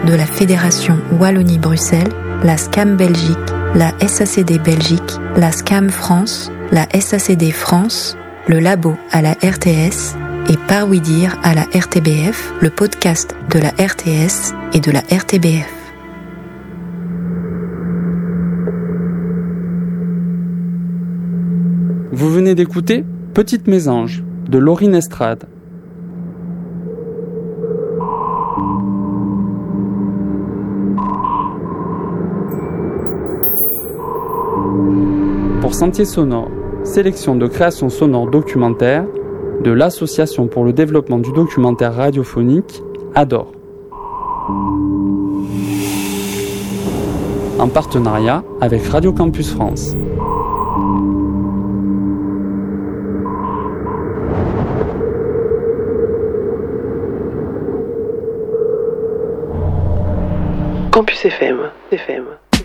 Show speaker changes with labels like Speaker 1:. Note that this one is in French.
Speaker 1: de la Fédération Wallonie-Bruxelles, la SCAM Belgique, la SACD Belgique, la SCAM France, la SACD France, le Labo à la RTS et Par Oui Dire à la RTBF, le podcast de la RTS et de la RTBF.
Speaker 2: Vous venez d'écouter Petite Mésange de Laurine Estrade. Pour Sentier Sonore, sélection de création sonore documentaire de l'Association pour le développement du documentaire radiophonique ADOR. En partenariat avec Radio Campus France.
Speaker 3: Campus FM.